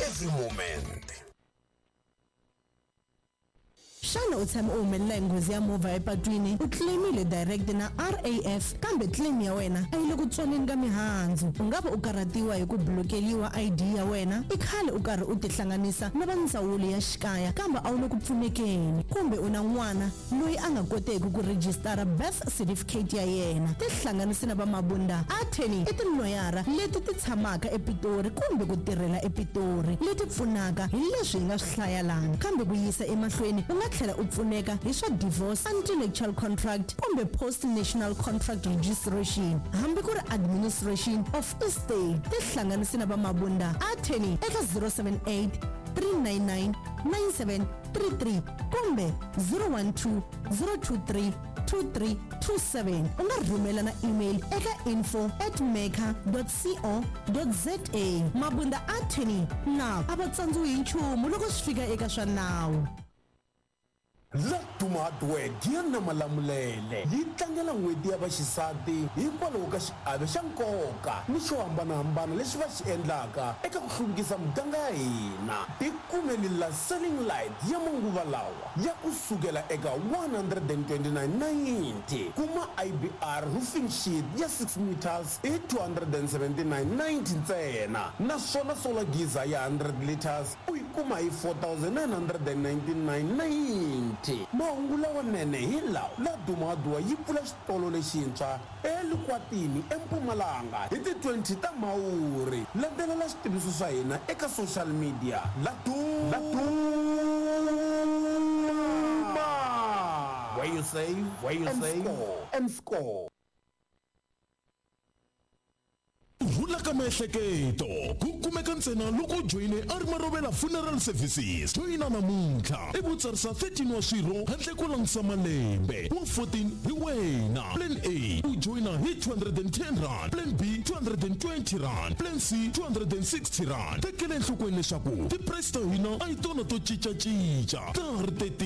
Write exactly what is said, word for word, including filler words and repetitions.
every moment. Shana u tshama u humelela nghozi ya movha epatwini u claimile direct na R A F kambe claim ya wena a yi le ku tswaleni ka mihandzu u nga va u karhatiwa hi ku blokeliwa I D ya wena i khale u karhi u tihlanganisa na va ndzawulo ya xikaya kambe a wu le ku pfunekeni kumbe u na n'wana loyi a nga koteki ku rejistara birth certificate ya yena tihlanganisi na va mabunda attorney i tinoyara leti ti tshamaka epitori kumbe ku tirhela epitori leti pfunaka hi leswi hi nga swi hlaya lana kambe ku yisa emahlweni u nga tlhela u pfuneka hi swa divorce anti-nuptial contract kumbe post-national contract registration hambi ku ri administration of estate tihlanganisi na va mabunda attorney eka zero seven eight three nine nine nine seven three three kumbe zero one two zero two three two three two seven u nga rhumela na email eka info at meka dot co dot za mabunda attorney na a va tsandziwi hi nchumu loko swi fika eka swa nawu. La Tumadwe Diana Malamulele yi tlangela n'hweti ya vaxisati hikwalaho ka xiave xa nkoka ni xo hambanahambana leswi va xi endlaka eka ku hluvukisa muganga ya hina. Tikumeli la Selling Light ya manguva lawa ya kusukela eka one hundred twenty-nine ninety kuma I B R roofing sheet ya six meters hi two hundred seventy-nine ninety ntsena naswona solar geyser ya one hundred liters u yi kuma hi four thousand nine hundred ninety-nine ninety. Mahungu lawanene hi lawa la Dumadwa yi pfula xitolo lexintshwa eLukwatini eMpumalanga hi ti twenty ta Mhawuri. Landzelela switiviso swa hina eka social media la Duma, where you save, where you and save score. and score. Rhula ka miehleketo ku kumeka ntsena loko joyine Arimarovela Funeral Services. Joyina namuntlha i vutsarisa thirteen wa swirho handle ko langisa malembe wa fourteen hi wena. Plan A u joyina hi two hundred ten rand, Plan B two hundred twenty rand, Plan C two hundred sixty rand. Tekela enhlokweni leswaku ti-price ta hina a hi tona to cincacinca ta ha ri